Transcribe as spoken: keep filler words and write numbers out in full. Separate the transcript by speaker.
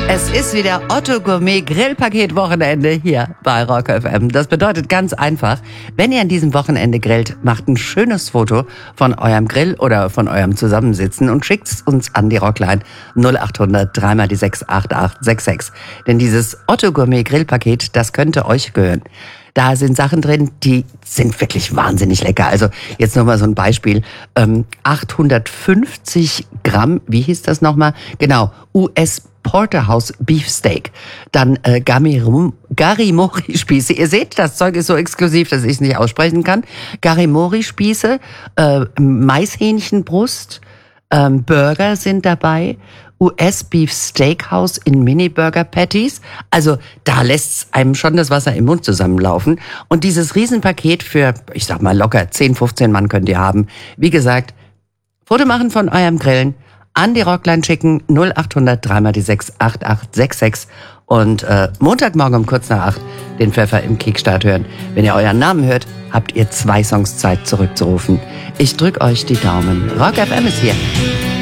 Speaker 1: Es ist wieder Otto Gourmet Grillpaket Wochenende hier bei Rock F M. Das bedeutet ganz einfach, wenn ihr an diesem Wochenende grillt, macht ein schönes Foto von eurem Grill oder von eurem Zusammensitzen und schickt es uns an die Rockline null acht hundert drei mal die sechs acht acht sechs sechs. Denn dieses Otto Gourmet Grillpaket, das könnte euch gehören. Da sind Sachen drin, die sind wirklich wahnsinnig lecker. Also jetzt nochmal so ein Beispiel. Ähm, achthundertfünfzig Gramm, wie hieß das nochmal? Genau, U S Porterhouse Beefsteak. Dann äh, Garimori-Spieße. Ihr seht, das Zeug ist so exklusiv, dass ich es nicht aussprechen kann. Garimori-Spieße, äh, Maishähnchenbrust, ähm, Burger sind dabei. U S Beef Steakhouse in Mini-Burger Patties. Also da lässt's einem schon das Wasser im Mund zusammenlaufen. Und dieses Riesenpaket für, ich sag mal locker, zehn, fünfzehn Mann könnt ihr haben. Wie gesagt, Foto machen von eurem Grillen, an die Rockline schicken, null acht hundert drei mal die sechs acht acht sechs sechs und äh, Montagmorgen um kurz nach acht den Pfeffer im Kickstart hören. Wenn ihr euren Namen hört, habt ihr zwei Songs Zeit zurückzurufen. Ich drück euch die Daumen. Rock F M ist hier.